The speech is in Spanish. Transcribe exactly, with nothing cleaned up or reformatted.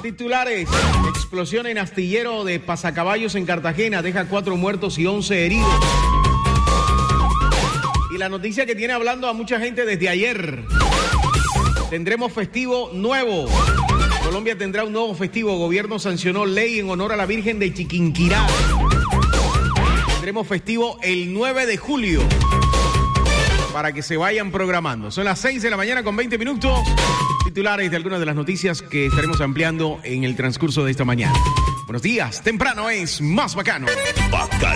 Titulares. Explosión en astillero de Pasacaballos en Cartagena deja cuatro muertos y once heridos. Y la noticia que tiene hablando a mucha gente desde ayer. Tendremos festivo nuevo. Colombia tendrá un nuevo festivo. Gobierno sancionó ley en honor a la Virgen de Chiquinquirá. Tendremos festivo el nueve de julio. Para que se vayan programando. Son las seis de la mañana con veinte minutos. Titulares de algunas de las noticias que estaremos ampliando en el transcurso de esta mañana. Buenos días. Temprano es más bacano. Bacano.